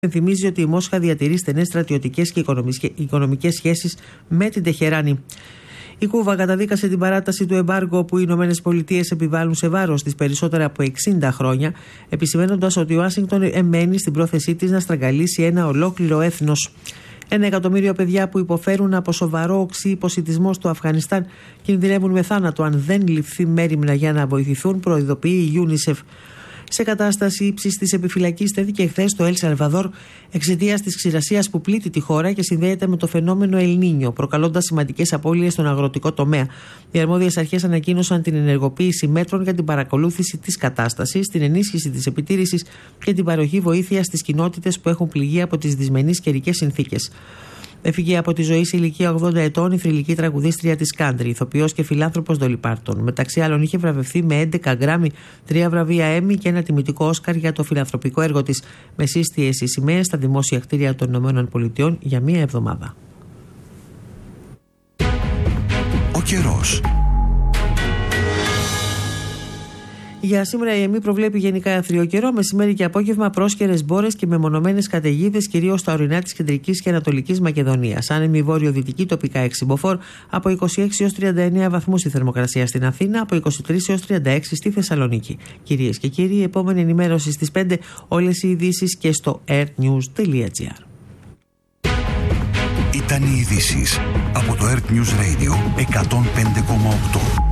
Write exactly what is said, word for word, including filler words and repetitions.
Θυμίζει ότι η Μόσχα διατηρεί στενές στρατιωτικές και οικονομικές σχέσεις με την Τεχεράνη. Η Κούβα καταδίκασε την παράταση του εμπάργου που οι Ηνωμένες Πολιτείες επιβάλλουν σε βάρος της περισσότερα από εξήντα χρόνια, επισημαίνοντας ότι η Ουάσιγκτον εμένει στην πρόθεσή της να στραγγαλίσει ένα ολόκληρο έθνος. Ένα εκατομμύριο παιδιά που υποφέρουν από σοβαρό οξύ υποσιτισμό στο Αφγανιστάν κινδυνεύουν με θάνατο αν δεν ληφθεί μέριμνα για να βοηθηθούν, προειδοποιεί η UNICEF. Σε κατάσταση ύψης της επιφυλακής τέθηκε χθες το Ελ Σαλβαδόρ εξαιτίας της ξηρασίας που πλήττει τη χώρα και συνδέεται με το φαινόμενο Ελ Νίνιο, προκαλώντας σημαντικές απώλειες στον αγροτικό τομέα. Οι αρμόδιες αρχές ανακοίνωσαν την ενεργοποίηση μέτρων για την παρακολούθηση της κατάστασης, την ενίσχυση της επιτήρησης και την παροχή βοήθειας στις κοινότητες που έχουν πληγεί από τις δυσμενείς καιρικές συνθήκες. Έφυγε από τη ζωή σε ηλικία ογδόντα ετών η θρυλική τραγουδίστρια της country, ηθοποιός και φιλάνθρωπος Ντόλι Πάρτον. Μεταξύ άλλων, είχε βραβευθεί με έντεκα γκράμι, τρία βραβεία Έμι και ένα τιμητικό Όσκαρ για το φιλανθρωπικό έργο της, με σύστιες οι σημαίες στα δημόσια κτίρια των ΗΠΑ για μία εβδομάδα. Ο καιρός. Για σήμερα η ΕΜΗ προβλέπει γενικά αιθρίο καιρό, μεσημέρι και απόγευμα πρόσκαιρες μπόρες και μεμονωμένες καταιγίδες, κυρίως στα ορεινά της κεντρικής και ανατολικής Μακεδονίας. Άνεμη βόρειο-δυτική, τοπικά έξι μποφόρ, από είκοσι έξι έως τριάντα εννέα βαθμούς η θερμοκρασία στην Αθήνα, από είκοσι τρεις έως τριάντα έξι στη Θεσσαλονίκη. Κυρίες και κύριοι, η επόμενη ενημέρωση στις πέντε, όλες οι ειδήσεις και στο airnews τελεία gr. Ήταν οι ειδήσεις από το Earth News Radio εκατόν πέντε κόμμα οκτώ.